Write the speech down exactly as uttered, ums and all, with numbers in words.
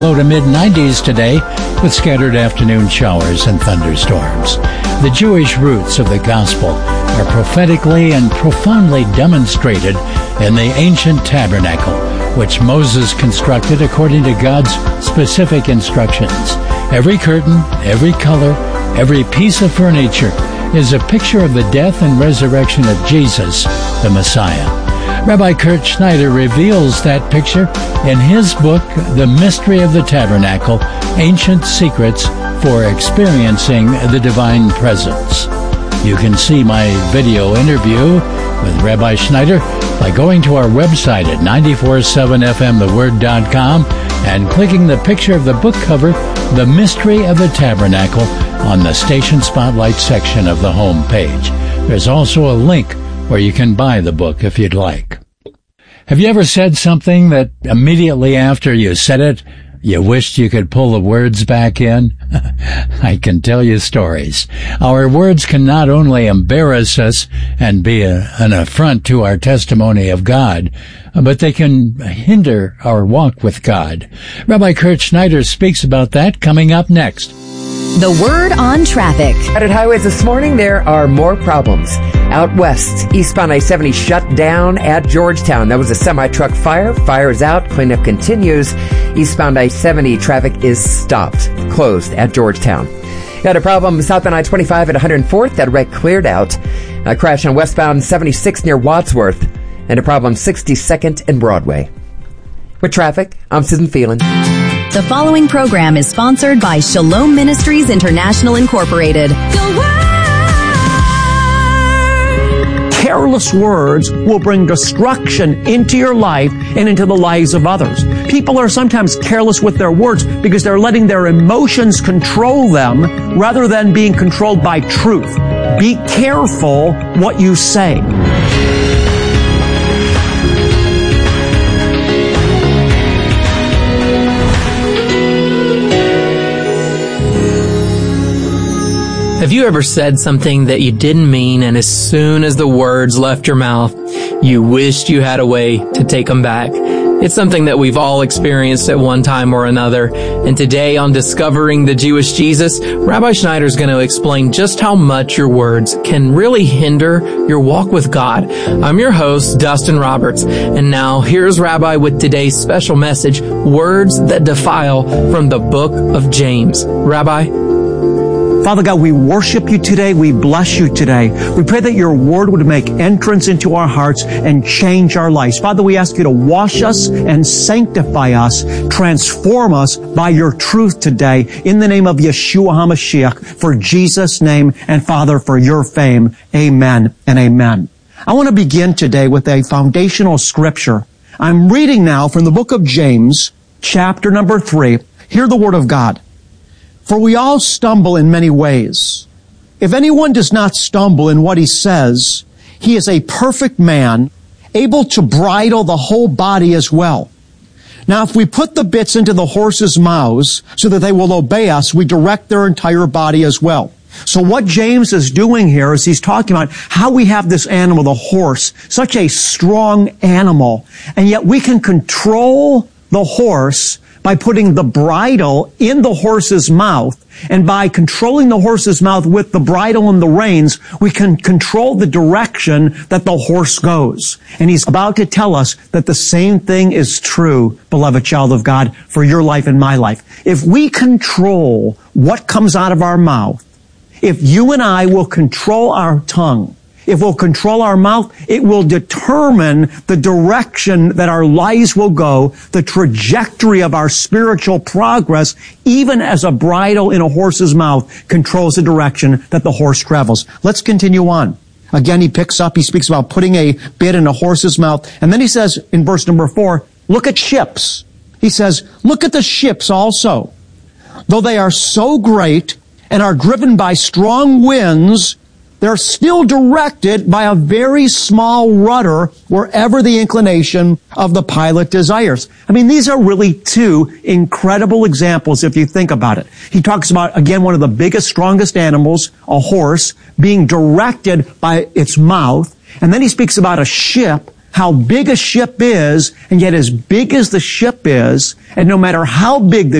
Low to mid nineties today with scattered afternoon showers and thunderstorms. The Jewish roots of the gospel are prophetically and profoundly demonstrated in the ancient tabernacle, which Moses constructed according to God's specific instructions. Every curtain, every color, every piece of furniture is a picture of the death and resurrection of Jesus, the Messiah. Rabbi Kurt Schneider reveals that picture in his book, The Mystery of the Tabernacle, Ancient Secrets for Experiencing the Divine Presence. You can see my video interview with Rabbi Schneider by going to our website at nine four seven f m the word dot com and clicking the picture of the book cover, The Mystery of the Tabernacle, on the Station Spotlight section of the home page. There's also a link where you can buy the book if you'd like. Have you ever said something that immediately after you said it, you wished you could pull the words back in? I can tell you stories. Our words can not only embarrass us and be a, an affront to our testimony of God, but they can hinder our walk with God. Rabbi Kurt Schneider speaks about that coming up next. The Word on Traffic. Out at highways this morning, there are more problems. Out west, eastbound I seventy shut down at Georgetown. That was a semi-truck fire. Fire is out. Cleanup continues. Eastbound I seventy traffic is stopped. Closed at Georgetown. Got a problem southbound I twenty-five at one hundred fourth. That wreck cleared out. A crash on westbound seventy-six near Wadsworth. And a problem sixty-second and Broadway. With traffic, I'm Susan Phelan. The following program is sponsored by Shalom Ministries International Incorporated. The Word! Careless words will bring destruction into your life and into the lives of others. People are sometimes careless with their words because they're letting their emotions control them rather than being controlled by truth. Be careful what you say. Have you ever said something that you didn't mean, and as soon as the words left your mouth, you wished you had a way to take them back? It's something that we've all experienced at one time or another. And today on Discovering the Jewish Jesus, Rabbi Schneider is going to explain just how much your words can really hinder your walk with God. I'm your host, Dustin Roberts. And now here's Rabbi with today's special message, Words That Defile, from the book of James. Rabbi? Father God, we worship you today. We bless you today. We pray that your word would make entrance into our hearts and change our lives. Father, we ask you to wash us and sanctify us, transform us by your truth today. In the name of Yeshua HaMashiach, for Jesus' name, and Father, for your fame. Amen and amen. I want to begin today with a foundational scripture. I'm reading now from the book of James, chapter number three. Hear the word of God. For we all stumble in many ways. If anyone does not stumble in what he says, he is a perfect man, able to bridle the whole body as well. Now, if we put the bits into the horses' mouths so that they will obey us, we direct their entire body as well. So what James is doing here is he's talking about how we have this animal, the horse, such a strong animal, and yet we can control the horse by putting the bridle in the horse's mouth. And by controlling the horse's mouth with the bridle and the reins, we can control the direction that the horse goes. And he's about to tell us that the same thing is true, beloved child of God, for your life and my life. If we control what comes out of our mouth, if you and I will control our tongue, if we'll control our mouth, it will determine the direction that our lives will go, the trajectory of our spiritual progress, even as a bridle in a horse's mouth controls the direction that the horse travels. Let's continue on. Again, he picks up, he speaks about putting a bit in a horse's mouth. And then he says in verse number four, look at ships. He says, look at the ships also. Though they are so great and are driven by strong winds, they're still directed by a very small rudder wherever the inclination of the pilot desires. I mean, these are really two incredible examples if you think about it. He talks about, again, one of the biggest, strongest animals, a horse, being directed by its mouth. And then he speaks about a ship how big a ship is, and yet as big as the ship is, and no matter how big the